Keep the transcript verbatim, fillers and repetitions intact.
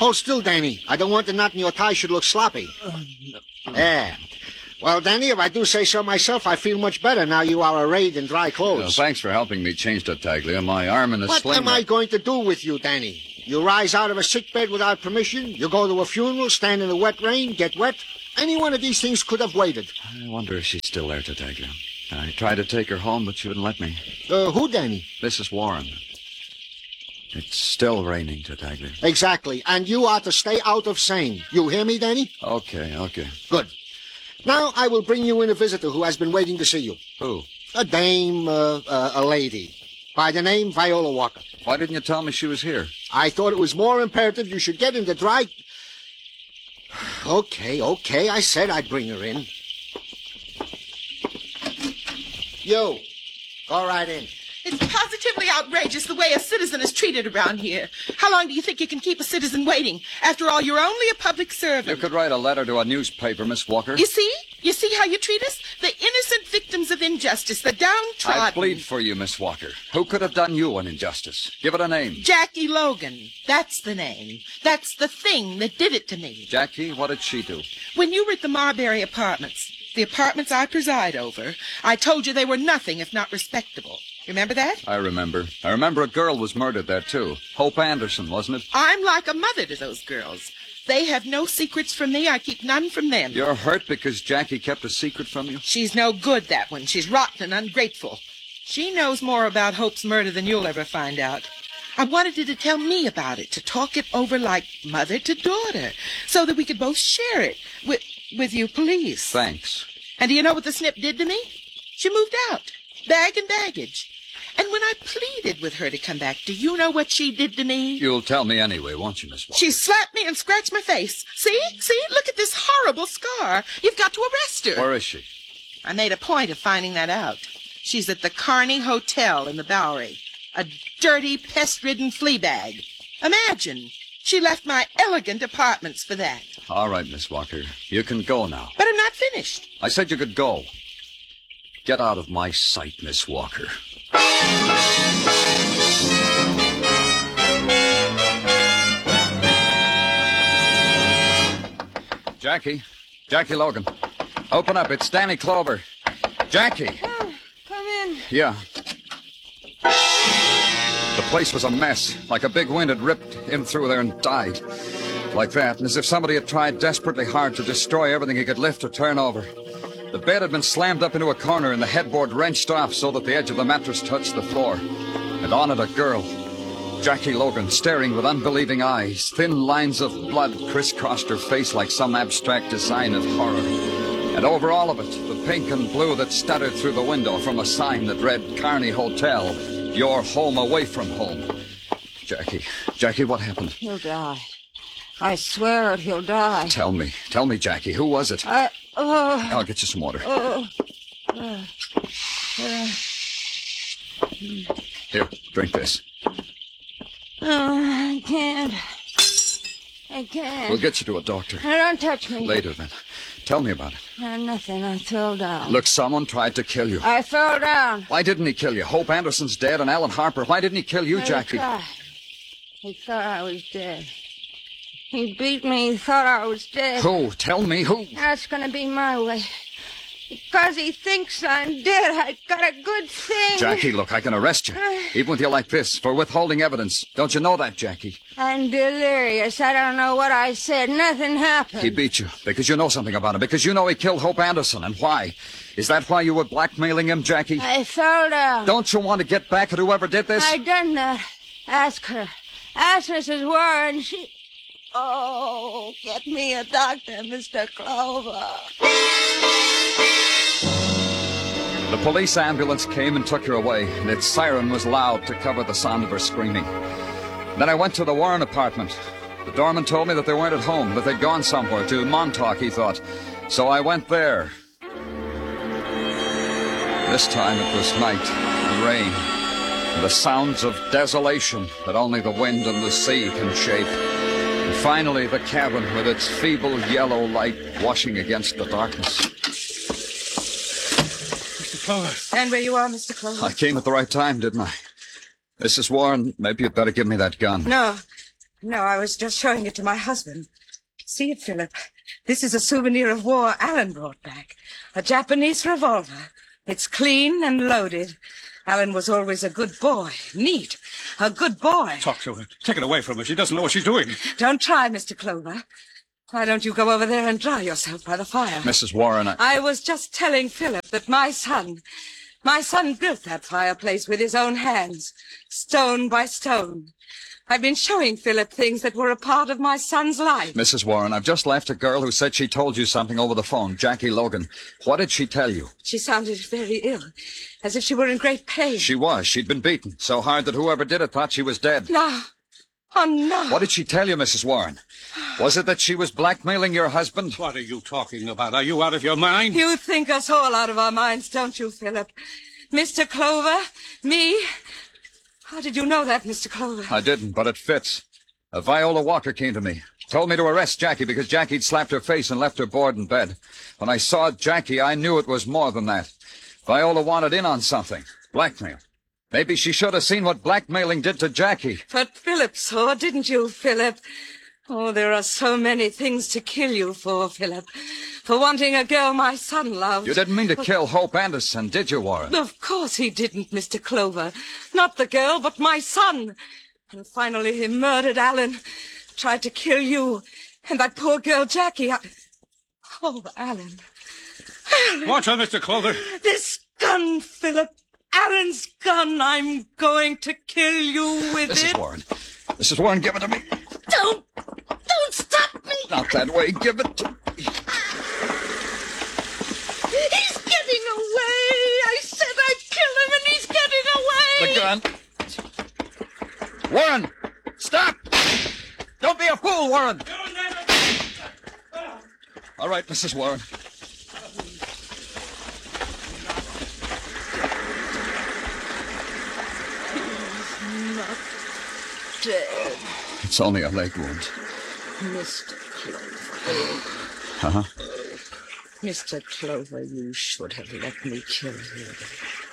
Hold still, Danny. I don't want the knot in your tie should look sloppy. Uh, Yeah. Well, Danny, if I do say so myself, I feel much better now you are arrayed in dry clothes. Well, thanks for helping me change Tartaglia. My arm in a What sling. am I going to do with you, Danny? You rise out of a sick bed without permission, you go to a funeral, stand in the wet rain, get wet. Any one of these things could have waited. I wonder if she's still there, Tartaglia. I tried to take her home, but she wouldn't let me. Uh, who, Danny? Missus Warren. It's still raining, Tartaglia. Exactly, and you are to stay out of Seine. You hear me, Danny? Okay, okay. Good. Now I will bring you in a visitor who has been waiting to see you. Who? A dame, uh, uh, a lady, by the name Viola Walker. Why didn't you tell me she was here? I thought it was more imperative you should get in the dry... Okay, okay, I said I'd bring her in. You, go right in. It's positively outrageous the way a citizen is treated around here. How long do you think you can keep a citizen waiting? After all, you're only a public servant. You could write a letter to a newspaper, Miss Walker. You see? You see how you treat us? The innocent victims of injustice, the downtrodden. I plead for you, Miss Walker. Who could have done you an injustice? Give it a name. Jackie Logan. That's the name. That's the thing that did it to me. Jackie, what did she do? When you were at the Marbury Apartments, the apartments I preside over, I told you they were nothing if not respectable. Remember that? I remember. I remember a girl was murdered there, too. Hope Anderson, wasn't it? I'm like a mother to those girls. They have no secrets from me. I keep none from them. You're hurt because Jackie kept a secret from you? She's no good, that one. She's rotten and ungrateful. She knows more about Hope's murder than you'll ever find out. I wanted you to tell me about it, to talk it over like mother to daughter, so that we could both share it with, with you police. Thanks. And do you know what the snip did to me? She moved out, bag and baggage. And when I pleaded with her to come back, do you know what she did to me? You'll tell me anyway, won't you, Miss Walker? She slapped me and scratched my face. See? See? Look at this horrible scar. You've got to arrest her. Where is she? I made a point of finding that out. She's at the Carney Hotel in the Bowery. A dirty, pest-ridden flea bag. Imagine. She left my elegant apartments for that. All right, Miss Walker. You can go now. But I'm not finished. I said you could go. Get out of my sight, Miss Walker. Jackie. Jackie Logan. Open up. It's Danny Clover. Jackie. Oh, come in. Yeah. The place was a mess. Like a big wind had ripped in through there and died. Like that, and as if somebody had tried desperately hard to destroy everything he could lift or turn over. The bed had been slammed up into a corner and the headboard wrenched off so that the edge of the mattress touched the floor. And on it a girl, Jackie Logan, staring with unbelieving eyes. Thin lines of blood crisscrossed her face like some abstract design of horror. And over all of it, the pink and blue that stuttered through the window from a sign that read Carney Hotel, your home away from home. Jackie, Jackie, what happened? He'll die. I swear it, he'll die. Tell me, tell me, Jackie, who was it? I, oh... I'll get you some water. Oh... Uh, uh, Here, drink this. oh, I can't. I can't. We'll get you to a doctor. Now, don't touch me. Later, then. Tell me about it. Uh, nothing. I fell down. Look, someone tried to kill you. I fell down. Why didn't he kill you? Hope Anderson's dead and Alan Harper. Why didn't he kill you, He Jackie? tried. He thought I was dead. He beat me. He thought I was dead. Who? Tell me who. That's gonna be my way. Because he thinks I'm dead, I got a good thing. Jackie, look, I can arrest you. Even with you like this, for withholding evidence. Don't you know that, Jackie? I'm delirious. I don't know what I said. Nothing happened. He beat you because you know something about him. Because you know he killed Hope Anderson. And why? Is that why you were blackmailing him, Jackie? I fell down. Don't you want to get back at whoever did this? I done that. Ask her. Ask Missus Warren. She... Oh, get me a doctor, Mister Clover. The police ambulance came and took her away, and its siren was loud to cover the sound of her screaming. Then I went to the Warren apartment. The doorman told me that they weren't at home, that they'd gone somewhere, to Montauk, he thought. So I went there. This time it was night and rain, and the sounds of desolation that only the wind and the sea can shape. And finally the cabin with its feeble yellow light washing against the darkness. Clover. Stand where you are, Mister Clover. I came at the right time, didn't I? Missus Warren, maybe you'd better give me that gun. No. No, I was just showing it to my husband. See it, Philip. This is a souvenir of war Alan brought back. A Japanese revolver. It's clean and loaded. Alan was always a good boy. Neat. A good boy. Talk to her. Take it away from her. She doesn't know what she's doing. Don't try, Mister Clover. Why don't you go over there and dry yourself by the fire? Missus Warren, I... I was just telling Philip that my son, my son built that fireplace with his own hands, stone by stone. I've been showing Philip things that were a part of my son's life. Missus Warren, I've just left a girl who said she told you something over the phone, Jackie Logan. What did she tell you? She sounded very ill, as if she were in great pain. She was. She'd been beaten so hard that whoever did it thought she was dead. No. Oh, no. What did she tell you, Missus Warren? Was it that she was blackmailing your husband? What are you talking about? Are you out of your mind? You think us all out of our minds, don't you, Philip? Mister Clover? Me? How did you know that, Mister Clover? I didn't, but it fits. Uh, Viola Walker came to me. Told me to arrest Jackie because Jackie'd slapped her face and left her board in bed. When I saw Jackie, I knew it was more than that. Viola wanted in on something. Blackmail. Maybe she should have seen what blackmailing did to Jackie. But Philip saw, didn't you, Philip? Oh, there are so many things to kill you for, Philip. For wanting a girl my son loves. You didn't mean to kill Hope Anderson, did you, Warren? Of course he didn't, Mister Clover. Not the girl, but my son. And finally he murdered Alan. Tried to kill you. And that poor girl, Jackie. I... Oh, Alan. Alan. Watch her, Mister Clover. This gun, Philip. Alan's gun. I'm going to kill you with Missus it. Warren. Missus Warren, give it to me. Don't. Don't stop me. Not that way. Give it to me. He's getting away. I said I'd kill him, and he's getting away. The gun. Warren, stop! Don't be a fool, Warren. All right, Missus Warren. He's not dead. It's only a leg wound. Mister Clover. Uh-huh. Mister Clover, you should have let me kill you.